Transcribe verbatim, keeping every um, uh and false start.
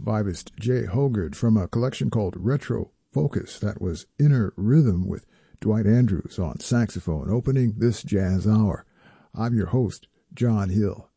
vibist Jay Hoggard from a collection called Retro Focus. That was Inner Rhythm with Dwight Andrews on saxophone, opening this jazz hour. I'm your host, John Hill.